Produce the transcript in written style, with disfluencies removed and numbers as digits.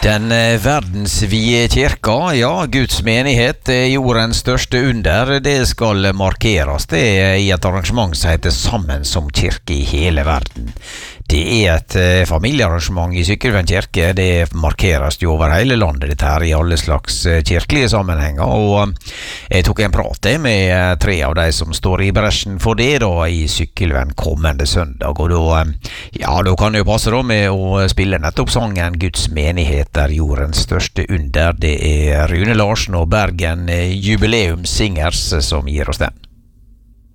Den verdensvide kirka, ja, Guds menighet, jordens største under, det skal markeres. Det I et arrangement som heter Sammen som kirke I hele verden. Det et familiearrangement I Sykkylven kirke, det markeres jo over hele landet dette her I alle slags kirkelige sammenhenger, og jeg tok en prat med 3 av de som står I bresjen for det da I Sykkylven kommende søndag, og da, ja, da kan det jo passe da med å spille nettopp sangen Guds menighet jordens største under. Det Rune Larsen og Bergen Jubileum Singers som gir oss den.